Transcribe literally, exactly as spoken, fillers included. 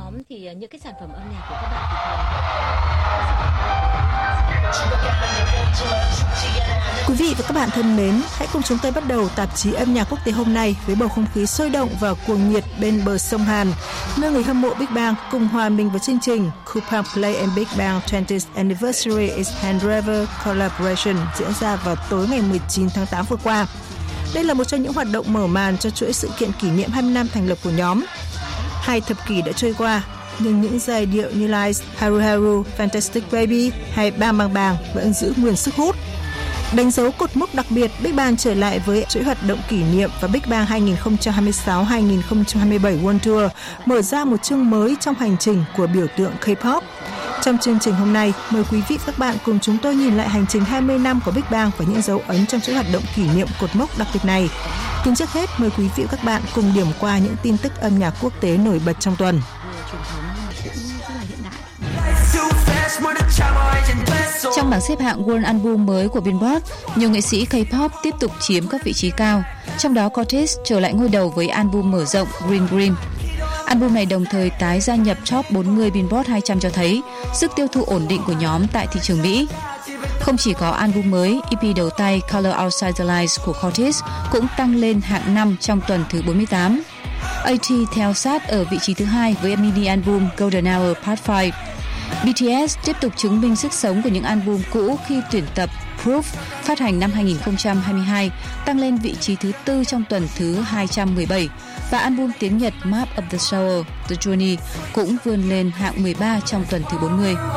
nhóm thì những cái sản phẩm âm nhạc của các bạn thì Quý vị và các bạn thân mến, hãy cùng chúng tôi bắt đầu tạp chí âm nhạc quốc tế hôm nay với bầu không khí sôi động và cuồng nhiệt bên bờ sông Hàn, nơi người hâm mộ Big Bang cùng hòa mình vào chương trình Coupang Play and Big Bang twentieth Anniversary is Hand River Collaboration diễn ra vào tối ngày mười chín tháng tám vừa qua. Đây là một trong những hoạt động mở màn cho chuỗi sự kiện kỷ niệm hai mươi năm thành lập của nhóm. Hai thập kỷ đã trôi qua, nhưng những giai điệu như Lies, Haru Haru, Fantastic Baby hay Bang Bang Bang vẫn giữ nguyên sức hút. Đánh dấu cột mốc đặc biệt, Big Bang trở lại với chuỗi hoạt động kỷ niệm và Big Bang hai không hai sáu hai không hai bảy World Tour mở ra một chương mới trong hành trình của biểu tượng K-pop. Trong chương trình hôm nay, mời quý vị và các bạn cùng chúng tôi nhìn lại hành trình hai mươi năm của Big Bang và những dấu ấn trong chuỗi hoạt động kỷ niệm cột mốc đặc biệt này. Nhưng trước hết, mời quý vị và các bạn cùng điểm qua những tin tức âm nhạc quốc tế nổi bật trong tuần. Trong bảng xếp hạng World Album mới của Billboard, nhiều nghệ sĩ K-pop tiếp tục chiếm các vị trí cao, trong đó Cortez trở lại ngôi đầu với album mở rộng Green Green. Album này đồng thời tái gia nhập top bốn mươi Billboard hai trăm cho thấy sức tiêu thụ ổn định của nhóm tại thị trường Mỹ. Không chỉ có album mới, e pê đầu tay Color Outside the Lines của Cortez cũng tăng lên hạng năm trong tuần thứ bốn mươi tám. a tê theo sát ở vị trí thứ hai với mini album Golden Hour Part năm. bê tê ét tiếp tục chứng minh sức sống của những album cũ khi tuyển tập Proof phát hành năm hai không hai hai tăng lên vị trí thứ tư trong tuần thứ hai trăm mười bảy và album tiếng Nhật Map of the Soul The Journey cũng vươn lên hạng mười ba trong tuần thứ bốn mươi.